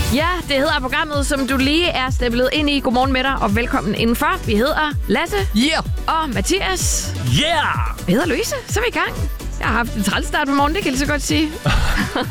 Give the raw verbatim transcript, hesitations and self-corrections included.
Ja, det hedder programmet, som du lige er stemplet ind i. Godmorgen med dig, og velkommen indenfor. Vi hedder Lasse Yeah! og Mathias. Yeah! Jeg hedder Louise, så er vi i gang. Jeg har haft en træls start på morgen, det kan jeg lige så godt sige.